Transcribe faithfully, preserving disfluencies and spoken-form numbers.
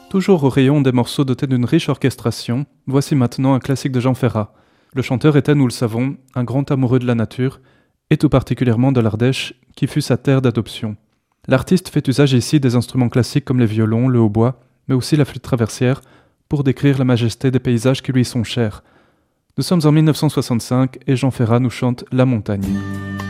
Toujours au rayon des morceaux dotés d'une riche orchestration, voici maintenant un classique de Jean Ferrat. Le chanteur était, nous le savons, un grand amoureux de la nature, et tout particulièrement de l'Ardèche, qui fut sa terre d'adoption. L'artiste fait usage ici des instruments classiques comme les violons, le hautbois, mais aussi la flûte traversière, pour décrire la majesté des paysages qui lui sont chers. Nous sommes en mille neuf cent soixante-cinq et Jean Ferrat nous chante La Montagne.